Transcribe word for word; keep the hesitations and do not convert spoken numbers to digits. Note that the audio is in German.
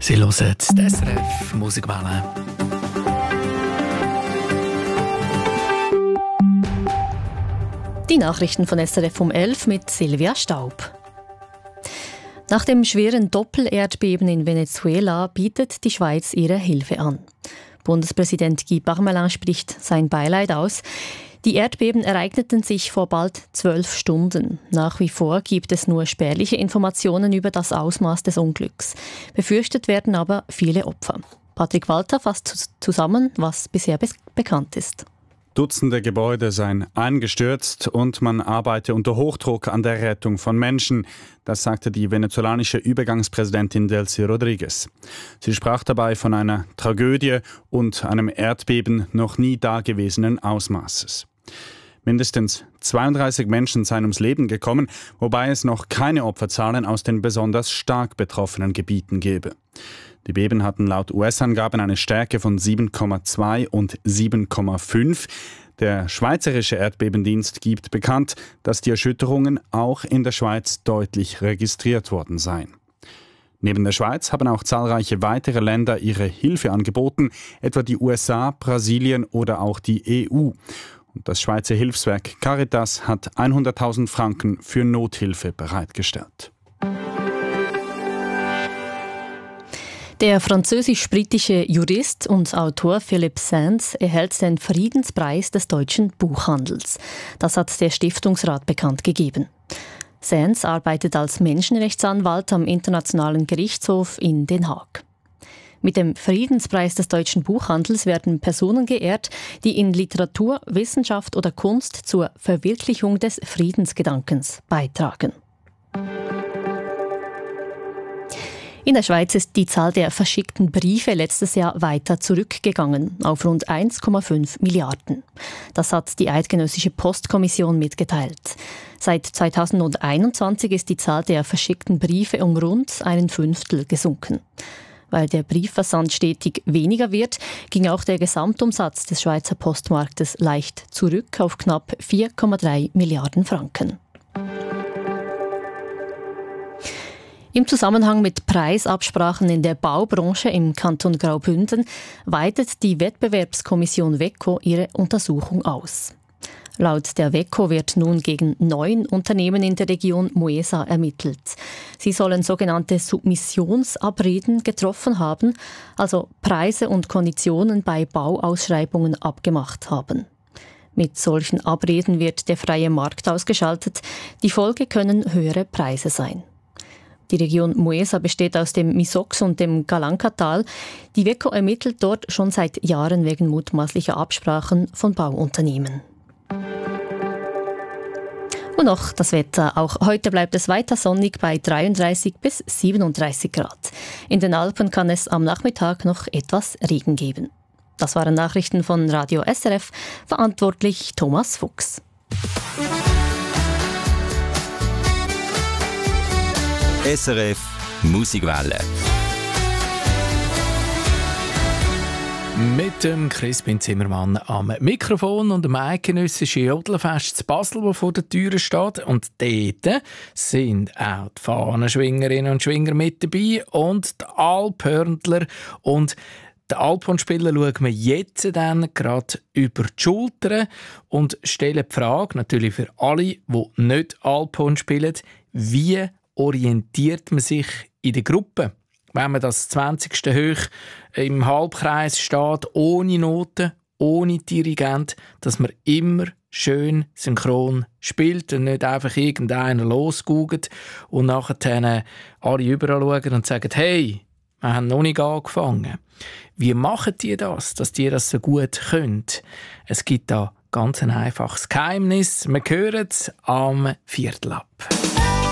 Sie hören die S R F Musikwelle. Die Nachrichten von S R F um elf mit Silvia Staub. Nach dem schweren Doppelerdbeben in Venezuela bietet die Schweiz ihre Hilfe an. Bundespräsident Guy Parmelin spricht sein Beileid aus. Die Erdbeben ereigneten sich vor bald zwölf Stunden. Nach wie vor gibt es nur spärliche Informationen über das Ausmaß des Unglücks. Befürchtet werden aber viele Opfer. Patrick Walter fasst zusammen, was bisher be- bekannt ist. Dutzende Gebäude seien eingestürzt und man arbeite unter Hochdruck an der Rettung von Menschen. Das sagte die venezolanische Übergangspräsidentin Delcy Rodriguez. Sie sprach dabei von einer Tragödie und einem Erdbeben noch nie dagewesenen Ausmaßes. Mindestens zweiunddreißig Menschen seien ums Leben gekommen, wobei es noch keine Opferzahlen aus den besonders stark betroffenen Gebieten gebe. Die Beben hatten laut U S-Angaben eine Stärke von sieben Komma zwei und sieben Komma fünf. Der Schweizerische Erdbebendienst gibt bekannt, dass die Erschütterungen auch in der Schweiz deutlich registriert worden seien. Neben der Schweiz haben auch zahlreiche weitere Länder ihre Hilfe angeboten, etwa die U S A, Brasilien oder auch die E U. Und das Schweizer Hilfswerk Caritas hat hunderttausend Franken für Nothilfe bereitgestellt. Der französisch-britische Jurist und Autor Philippe Sands erhält den Friedenspreis des deutschen Buchhandels. Das hat der Stiftungsrat bekannt gegeben. Sands arbeitet als Menschenrechtsanwalt am Internationalen Gerichtshof in Den Haag. Mit dem Friedenspreis des deutschen Buchhandels werden Personen geehrt, die in Literatur, Wissenschaft oder Kunst zur Verwirklichung des Friedensgedankens beitragen. In der Schweiz ist die Zahl der verschickten Briefe letztes Jahr weiter zurückgegangen, auf rund eins Komma fünf Milliarden. Das hat die Eidgenössische Postkommission mitgeteilt. Seit zweitausendeinundzwanzig ist die Zahl der verschickten Briefe um rund ein Fünftel gesunken. Weil der Briefversand stetig weniger wird, ging auch der Gesamtumsatz des Schweizer Postmarktes leicht zurück auf knapp vier Komma drei Milliarden Franken. Im Zusammenhang mit Preisabsprachen in der Baubranche im Kanton Graubünden weitet die Wettbewerbskommission WECO ihre Untersuchung aus. Laut der WECO wird nun gegen neun Unternehmen in der Region Moesa ermittelt. Sie sollen sogenannte Submissionsabreden getroffen haben, also Preise und Konditionen bei Bauausschreibungen abgemacht haben. Mit solchen Abreden wird der freie Markt ausgeschaltet. Die Folge können höhere Preise sein. Die Region Moesa besteht aus dem Misox und dem Galankatal. Die WECO ermittelt dort schon seit Jahren wegen mutmaßlicher Absprachen von Bauunternehmen. Und noch das Wetter. Auch heute bleibt es weiter sonnig bei dreiunddreißig bis siebenunddreißig Grad. In den Alpen kann es am Nachmittag noch etwas Regen geben. Das waren Nachrichten von Radio S R F, verantwortlich Thomas Fuchs. S R F Musikwelle. Mit dem Crispin Zimmermann am Mikrofon und dem eidgenössischen Jodelfest zu Basel, das vor der Tür steht. Und dort sind auch die Fahnenschwingerinnen und Schwinger mit dabei und die Alphörndler. Und die Alphornspieler schauen wir jetzt dann gerade über die Schultern und stellen die Frage, natürlich für alle, die nicht Alphorn spielen, wie orientiert man sich in der Gruppe? Wenn man das zwanzigste Hoch im Halbkreis steht, ohne Noten, ohne Dirigent, dass man immer schön synchron spielt und nicht einfach irgendeiner losguckt und nachher alle überall schauen und sagen, hey, wir haben noch nicht angefangen. Wie machen die das, dass die das so gut können? Es gibt da ganz ein einfaches Geheimnis. Wir hören es am Viertel ab.